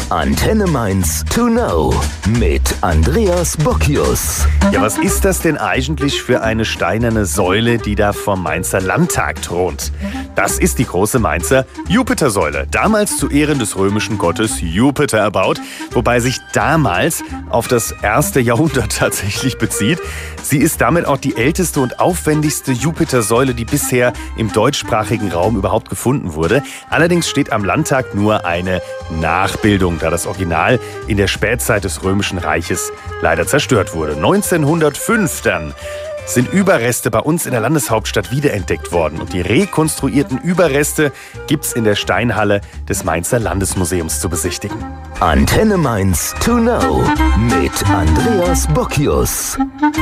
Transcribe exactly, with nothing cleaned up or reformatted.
Antenne Mainz to know mit Andreas Bockius. Ja, was ist das denn eigentlich für eine steinerne Säule, die da vom Mainzer Landtag thront? Das ist die große Mainzer Jupitersäule, damals zu Ehren des römischen Gottes Jupiter erbaut, wobei sich damals auf das erste Jahrhundert tatsächlich bezieht. Sie ist damit auch die älteste und aufwendigste Jupitersäule, die bisher im deutschsprachigen Raum überhaupt gefunden wurde. Allerdings steht am Landtag nur eine Nachbildung, da das Original in der Spätzeit des Römischen Reiches leider zerstört wurde. neunzehnhundertfünf dann sind Überreste bei uns in der Landeshauptstadt wiederentdeckt worden. Und die rekonstruierten Überreste gibt's in der Steinhalle des Mainzer Landesmuseums zu besichtigen. Antenne Mainz to know mit Andreas Bockius.